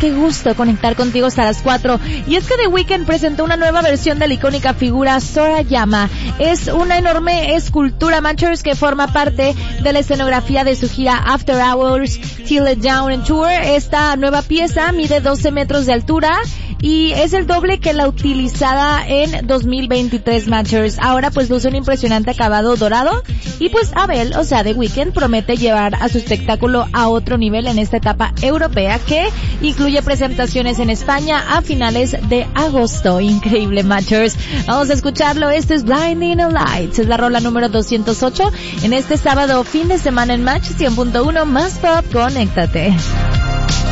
qué gusto conectar contigo hasta las 4. Y es que The Weeknd presentó una nueva versión de la icónica figura Sorayama. Es una enorme escultura, Manchers, que forma parte de la escenografía de su gira After Hours Till It Down Tour. Esta nueva pieza mide 12 metros de altura y es el doble que la utilizada en 2023, Manchers. Ahora pues luce un impresionante acabado dorado y pues Abel, o sea The Weeknd, promete llevar a su espectáculo a otro nivel en esta etapa europea que incluye presentaciones en España a finales de agosto. Increíble, Matchers. Vamos a escucharlo. Esto es Blinding Lights. Es la rola número 208 en este sábado fin de semana en Match 100.1 más pop. Conéctate.